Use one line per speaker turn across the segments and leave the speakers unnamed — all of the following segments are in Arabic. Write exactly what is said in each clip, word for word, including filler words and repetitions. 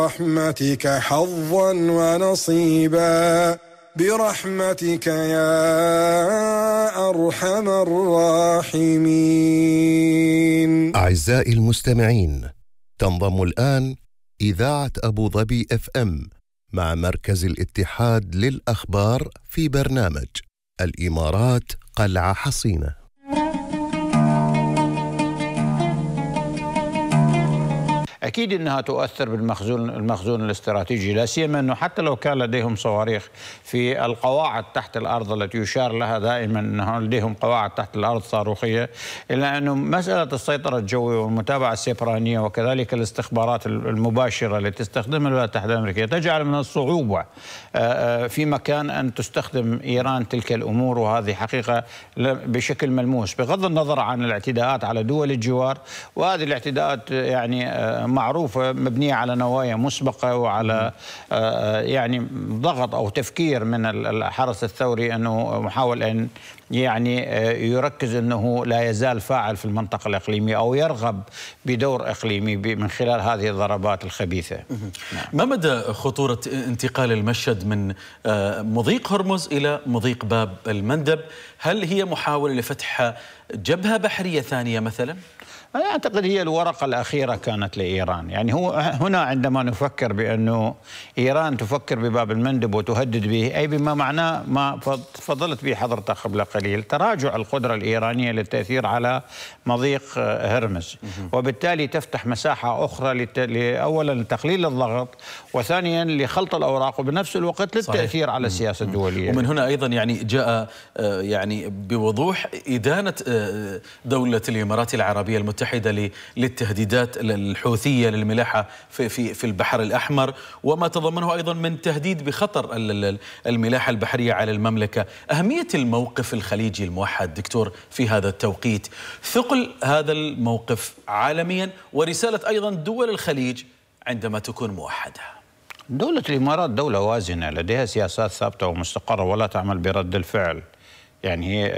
برحمتك حظا ونصيبا برحمتك يا أرحم الراحمين.
أعزائي المستمعين، تنضم الآن إذاعة أبو ظبي اف ام مع مركز الاتحاد للأخبار في برنامج الإمارات قلعة حصينة.
أكيد أنها تؤثر بالمخزون المخزون الاستراتيجي، لا سيما أنه حتى لو كان لديهم صواريخ في القواعد تحت الأرض التي يشار لها دائما أنه لديهم قواعد تحت الأرض صاروخية، إلا أنه مسألة السيطرة الجوية والمتابعة السيبرانية وكذلك الاستخبارات المباشرة التي تستخدمها الولايات المتحدة الأمريكية تجعل من الصعوبة في مكان أن تستخدم إيران تلك الأمور، وهذه حقيقة بشكل ملموس بغض النظر عن الاعتداءات على دول الجوار. وهذه الاعتداءات يعني معروفة مبنية على نوايا مسبقة وعلى يعني ضغط أو تفكير من الحرس الثوري أنه محاول أن يعني يركز أنه لا يزال فاعل في المنطقة الإقليمية أو يرغب بدور إقليمي من خلال هذه الضربات الخبيثة.
ما مدى خطورة انتقال المشهد من مضيق هرمز إلى مضيق باب المندب؟ هل هي محاولة لفتح جبهة بحرية ثانية مثلا؟
أنا أعتقد هي الورقة الأخيرة كانت لإيران. يعني هو هنا عندما نفكر بأنه إيران تفكر بباب المندب وتهدد به، أي بما معناه ما فضلت به حضرتك قبل قليل، تراجع القدرة الإيرانية للتأثير على مضيق هرمز، وبالتالي تفتح مساحة أخرى أولا لتقليل الضغط، وثانيا لخلط الأوراق، وبنفس الوقت للتأثير صحيح. على السياسة الدولية.
ومن هنا أيضا يعني جاء يعني بوضوح إدانة دولة الإمارات العربية المتحدة للتهديدات الحوثية للملاحة في في في البحر الأحمر، وما تضمنه أيضا من تهديد بخطر الملاحة البحرية على المملكة. أهمية الموقف الخليجي الموحد دكتور في هذا التوقيت، ثقل هذا الموقف عالميا، ورسالة أيضا دول الخليج عندما تكون موحدة.
دولة الإمارات دولة وازنة لديها سياسات ثابتة ومستقرة ولا تعمل برد الفعل. يعني هي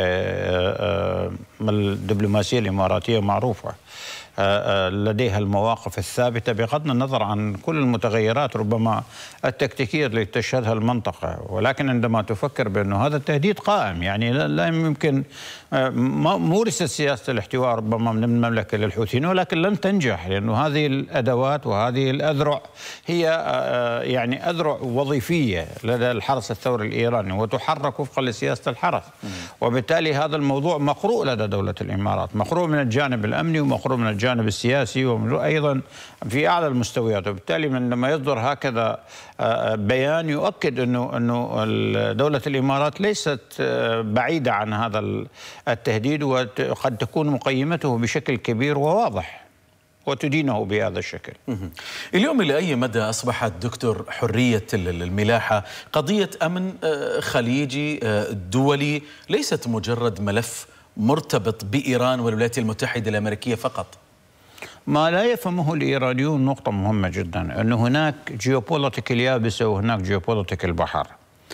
الدبلوماسية الإماراتية معروفة، لديها المواقف الثابتة بغض النظر عن كل المتغيرات ربما التكتيكية التي تشهدها المنطقة. ولكن عندما تفكر بأنه هذا التهديد قائم، يعني لا يمكن مورست سياسة الاحتواء ربما من المملكة للحوثيين، ولكن لن تنجح، لأنه هذه الأدوات وهذه الأذرع هي يعني أذرع وظيفية لدى الحرس الثوري الإيراني وتحرك وفقا لسياسة الحرس. وبالتالي هذا الموضوع مقروء لدى دولة الإمارات، مقروء من الجانب الأمني ومقروء من الجانب السياسي وأيضا في أعلى المستويات. وبالتالي لما يصدر هكذا بيان يؤكد أنه أنه دولة الإمارات ليست بعيدة عن هذا التهديد، وقد تكون مقيمته بشكل كبير وواضح وتدينه بهذا الشكل.
اليوم إلى أي مدى أصبحت دكتور حرية الملاحة قضية أمن خليجي دولي، ليست مجرد ملف مرتبط بإيران والولايات المتحدة الأمريكية فقط؟
ما لا يفهمه الإيرانيون نقطة مهمة جدا، أن هناك جيوبوليتيكال يابسة وهناك جيوبوليتيكال بحر.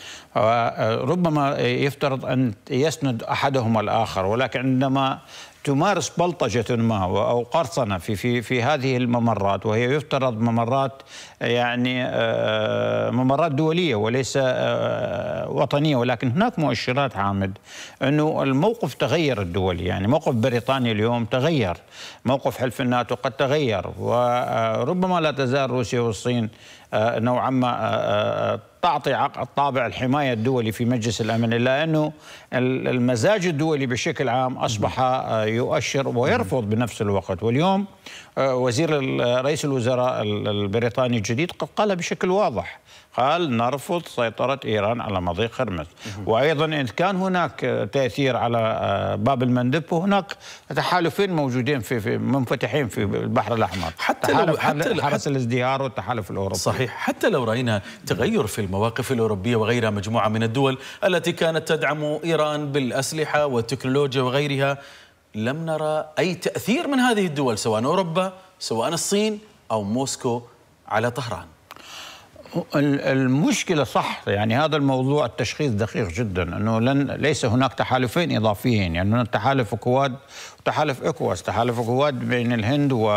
ربما يفترض أن يسند أحدهما الآخر، ولكن عندما تمارس بلطجة ما أو قرصنة في في في هذه الممرات، وهي يفترض ممرات يعني ممرات دولية وليس وطنية، ولكن هناك مؤشرات عامد أنه الموقف تغير الدولي. يعني موقف بريطانيا اليوم تغير، موقف حلف الناتو قد تغير، وربما لا تزال روسيا والصين نوعا ما تعطي الطابع الحماية الدولي في مجلس الأمن، إلا أنه المزاج الدولي بشكل عام أصبح يؤشر ويرفض بنفس الوقت. واليوم وزير رئيس الوزراء البريطاني الجديد قد قال بشكل واضح، قال نرفض سيطرة إيران على مضيق هرمز. وأيضا إن كان هناك تأثير على باب المندب، وهناك تحالفين موجودين في, في منفتحين في البحر الأحمر،
حتى لو حتى
حرس الازدهار والتحالف الأوروبي.
صحيح، حتى لو رأينا تغير في المواقف الأوروبية وغيرها، مجموعة من الدول التي كانت تدعم إيران بالأسلحة والتكنولوجيا وغيرها، لم نرى أي تأثير من هذه الدول سواء أوروبا سواء الصين أو موسكو على طهران.
المشكلة صح، يعني هذا الموضوع التشخيص دقيق جدا، أنه لن ليس هناك تحالفين إضافيين. يعني هناك تحالف كواد وتحالف إكواس، تحالف كواد بين الهند و